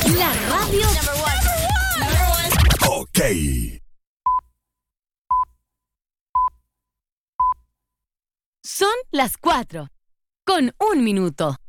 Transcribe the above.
La radio. Ok. Son las 4. Con 1 minuto.